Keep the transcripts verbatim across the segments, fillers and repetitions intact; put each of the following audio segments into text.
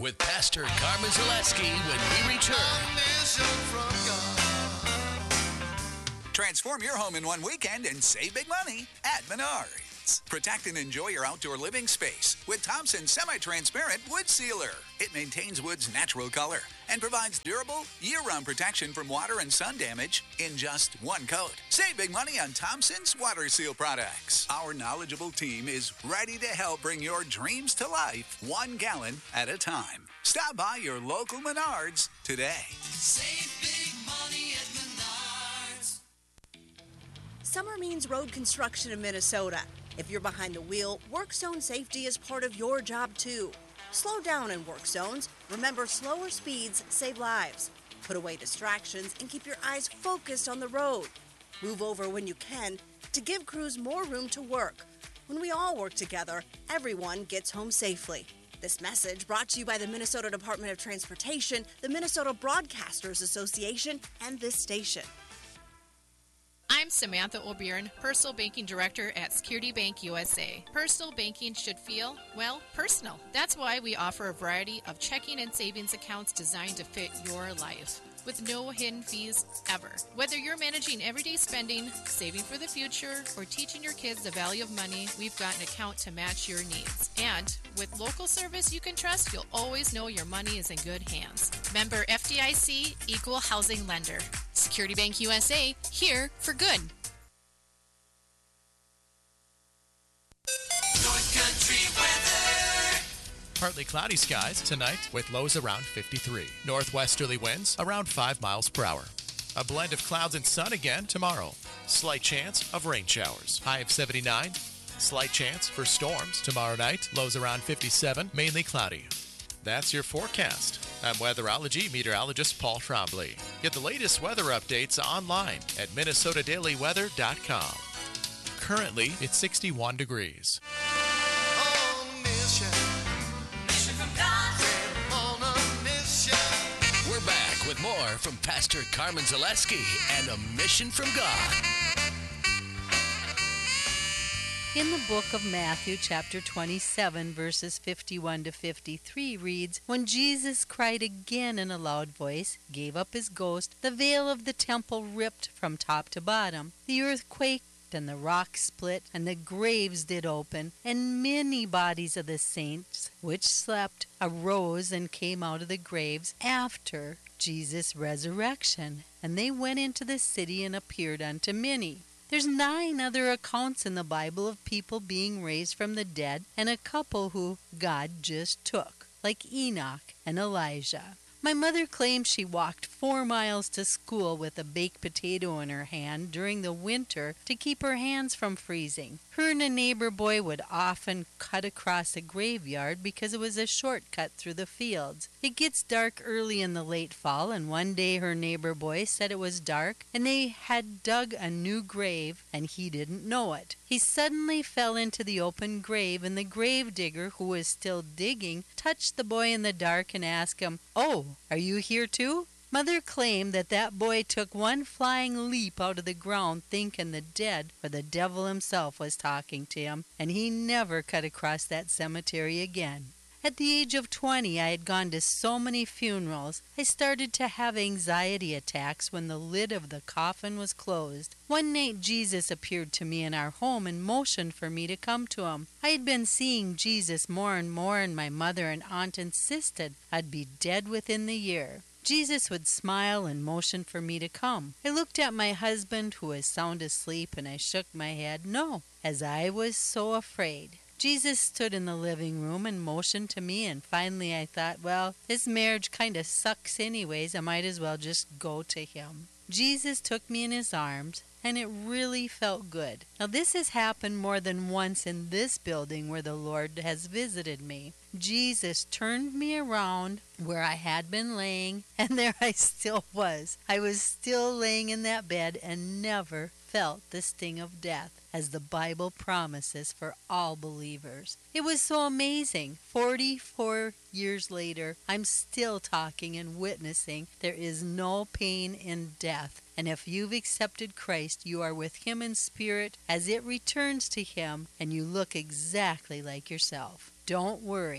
with Pastor Carmen Zaleski when we return. Transform your home in one weekend and save big money at Menards. Protect and enjoy your outdoor living space with Thompson Semi-Transparent Wood Sealer. It maintains wood's natural color and provides durable, year-round protection from water and sun damage in just one coat. Save big money on Thompson's Water Seal products. Our knowledgeable team is ready to help bring your dreams to life one gallon at a time. Stop by your local Menards today. Save big money at Menards. Summer means road construction in Minnesota. If you're behind the wheel, work zone safety is part of your job too. Slow down in work zones. Remember, slower speeds save lives. Put away distractions and keep your eyes focused on the road. Move over when you can to give crews more room to work. When we all work together, everyone gets home safely. This message brought to you by the Minnesota Department of Transportation, the Minnesota Broadcasters Association, and this station. I'm Samantha O'Byrne, Personal Banking Director at Security Bank U S A. Personal banking should feel, well, personal. That's why we offer a variety of checking and savings accounts designed to fit your life, with no hidden fees ever. Whether you're managing everyday spending, saving for the future, or teaching your kids the value of money, we've got an account to match your needs. And with local service you can trust, you'll always know your money is in good hands. Member F D I C, Equal Housing Lender. Security Bank U S A, here for good. North Country weather. Partly cloudy skies tonight with lows around fifty-three. Northwesterly winds around five miles per hour. A blend of clouds and sun again tomorrow. Slight chance of rain showers. High of seventy-nine. Slight chance for storms tomorrow night. Lows around fifty-seven, mainly cloudy. That's your forecast. I'm weatherology meteorologist Paul Trombley. Get the latest weather updates online at minnesota daily weather dot com. Currently, it's sixty-one degrees. We're back with more from Pastor Carmen Zaleski and A Mission from God. In the book of Matthew, chapter twenty-seven, verses fifty-one to fifty-three reads, "When Jesus cried again in a loud voice, gave up his ghost, the veil of the temple ripped from top to bottom. The earth quaked, and the rocks split, and the graves did open, and many bodies of the saints which slept arose and came out of the graves after Jesus' resurrection. And they went into the city and appeared unto many." There's nine other accounts in the Bible of people being raised from the dead, and a couple who God just took, like Enoch and Elijah. My mother claims she walked four miles to school with a baked potato in her hand during the winter to keep her hands from freezing. Her and a neighbor boy would often cut across a graveyard because it was a shortcut through the fields. It gets dark early in the late fall, and one day her neighbor boy said it was dark and they had dug a new grave and he didn't know it. He suddenly fell into the open grave, and the grave digger, who was still digging, touched the boy in the dark and asked him, "Oh, are you here too?" Mother claimed that that boy took one flying leap out of the ground thinking the dead or the devil himself was talking to him, and he never cut across that cemetery again. At the age of twenty, I had gone to so many funerals, I started to have anxiety attacks when the lid of the coffin was closed. One night, Jesus appeared to me in our home and motioned for me to come to him. I had been seeing Jesus more and more, and my mother and aunt insisted I'd be dead within the year. Jesus would smile and motion for me to come. I looked at my husband, who was sound asleep, and I shook my head no, as I was so afraid. Jesus stood in the living room and motioned to me, and finally I thought, well, this marriage kind of sucks anyways. I might as well just go to him. Jesus took me in his arms, and it really felt good. Now, this has happened more than once in this building where the Lord has visited me. Jesus turned me around where I had been laying, and there I still was. I was still laying in that bed and never felt the sting of death, as the Bible promises for all believers. It was so amazing. forty-four years later, I'm still talking and witnessing there is no pain in death. And if you've accepted Christ, you are with him in spirit as it returns to him, and you look exactly like yourself. Don't worry.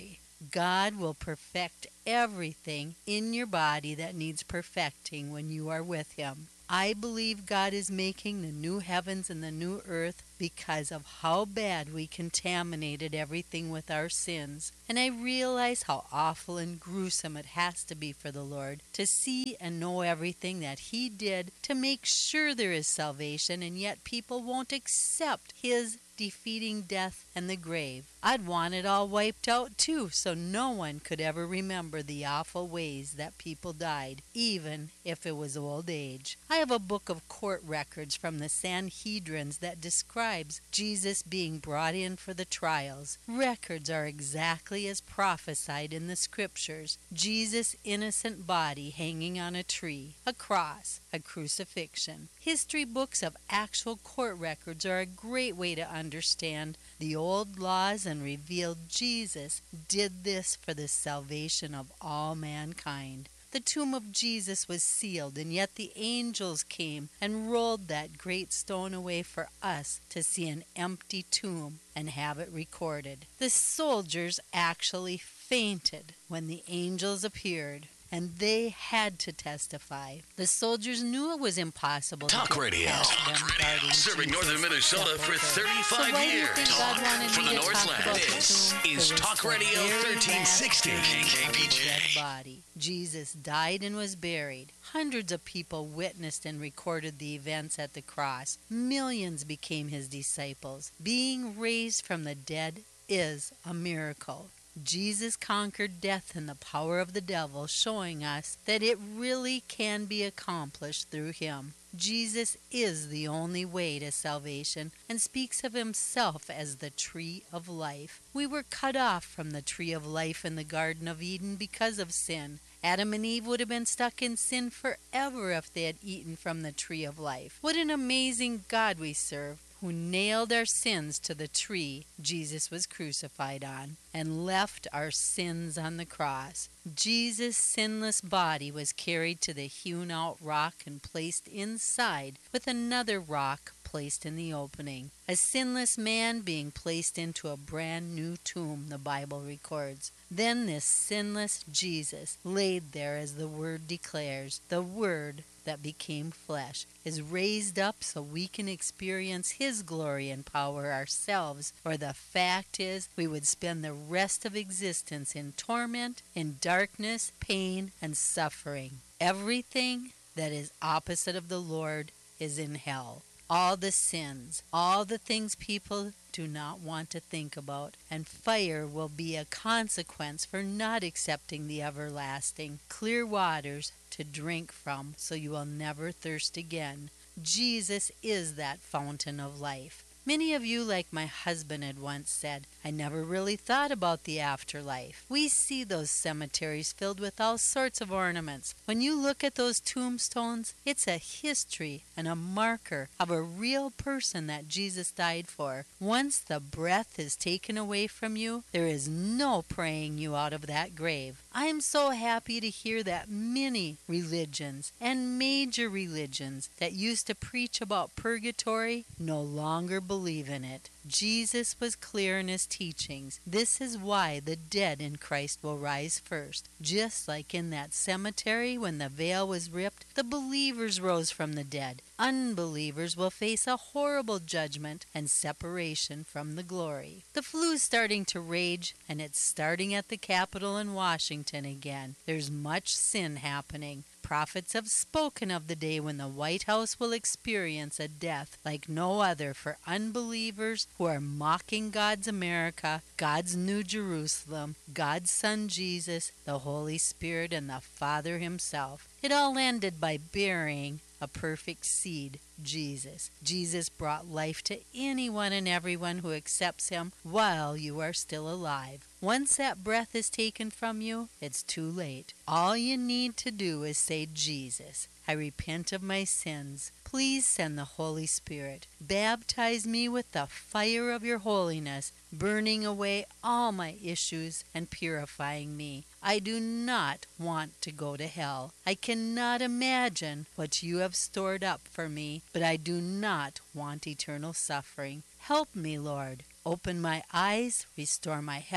God will perfect everything in your body that needs perfecting when you are with Him. I believe God is making the new heavens and the new earth because of how bad we contaminated everything with our sins. And I realize how awful and gruesome it has to be for the Lord to see and know everything that He did to make sure there is salvation, and yet people won't accept His defeating death and the grave. I'd want it all wiped out too, so no one could ever remember the awful ways that people died, even if it was old age. I have a book of court records from the Sanhedrins that describes Jesus being brought in for the trials. Records are exactly as prophesied in the scriptures. Jesus' innocent body hanging on a tree, a cross, a crucifixion. History books of actual court records are a great way to understand the old laws and reveal Jesus did this for the salvation of all mankind. The tomb of Jesus was sealed, and yet the angels came and rolled that great stone away for us to see an empty tomb and have it recorded. The soldiers actually fainted when the angels appeared, and they had to testify. The soldiers knew it was impossible Talk to get radio. past them guarding Serving Jesus' northern Minnesota for sepulcher. thirty-five So why do you years. think God wanted For me the to talk Northland, about the this tomb? is It was Talk the Radio very thirteen last sixty, tomb K K B of J. the dead body. Jesus died and was buried. Hundreds of people witnessed and recorded the events at the cross. Millions became His disciples. Being raised from the dead is a miracle. Jesus conquered death and the power of the devil, showing us that it really can be accomplished through Him. Jesus is the only way to salvation and speaks of Himself as the tree of life. We were cut off from the tree of life in the Garden of Eden because of sin. Adam and Eve would have been stuck in sin forever if they had eaten from the tree of life. What an amazing God we serve, who nailed our sins to the tree Jesus was crucified on and left our sins on the cross. Jesus' sinless body was carried to the hewn-out rock and placed inside with another rock placed in the opening. A sinless man being placed into a brand new tomb, the Bible records. Then this sinless Jesus, laid there as the Word declares, the Word that became flesh, is raised up so we can experience His glory and power ourselves, or the fact is we would spend the rest of existence in torment, in darkness, pain, and suffering. Everything that is opposite of the Lord is in hell. All the sins, all the things people do not want to think about, and fire will be a consequence for not accepting the everlasting, clear waters to drink from, so you will never thirst again. Jesus is that fountain of life. Many of you, like my husband had once said, I never really thought about the afterlife. We see those cemeteries filled with all sorts of ornaments. When you look at those tombstones, it's a history and a marker of a real person that Jesus died for. Once the breath is taken away from you, there is no praying you out of that grave. I am so happy to hear that many religions and major religions that used to preach about purgatory no longer believe in it. Jesus was clear in His teachings. This is why the dead in Christ will rise first. Just like in that cemetery when the veil was ripped, the believers rose from the dead. Unbelievers will face a horrible judgment and separation from the glory. The flu's starting to rage, and it's starting at the Capitol in Washington again. There's much sin happening. Prophets have spoken of the day when the White House will experience a death like no other for unbelievers who are mocking God's America, God's New Jerusalem, God's Son Jesus, the Holy Spirit, and the Father Himself. It all ended by burying a perfect seed, Jesus. Jesus brought life to anyone and everyone who accepts Him while you are still alive. Once that breath is taken from you, it's too late. All you need to do is say, Jesus, I repent of my sins. Please send the Holy Spirit. Baptize me with the fire of your holiness, burning away all my issues and purifying me. I do not want to go to hell. I cannot imagine what you have stored up for me, but I do not want eternal suffering. Help me, Lord. Open my eyes, restore my health,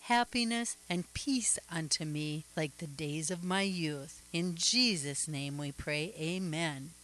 happiness, and peace unto me like the days of my youth. In Jesus' name we pray, amen.